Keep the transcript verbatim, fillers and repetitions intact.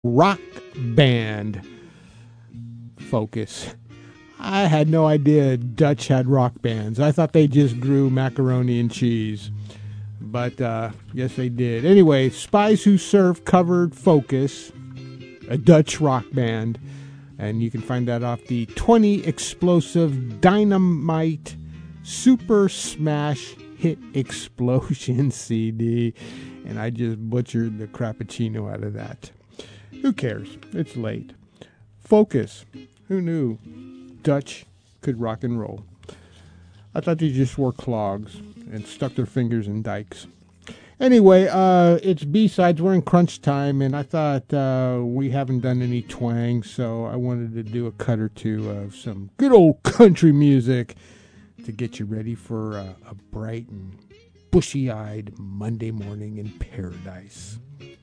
rock band. Focus. I had no idea Dutch had rock bands. I thought they just grew macaroni and cheese. But uh, yes, they did. Anyway, Spies Who Surf covered Focus, a Dutch rock band. And you can find that off the twenty Explosive Dynamite Super Smash Hit Explosion C D. And I just butchered the crappuccino out of that. Who cares? It's late. Focus. Who knew Dutch could rock and roll? I thought they just wore clogs and stuck their fingers in dikes. Anyway, uh, it's B-sides. We're in crunch time, and I thought uh, we haven't done any twang, so I wanted to do a cut or two of some good old country music to get you ready for uh, a bright and bushy-eyed Monday morning in paradise.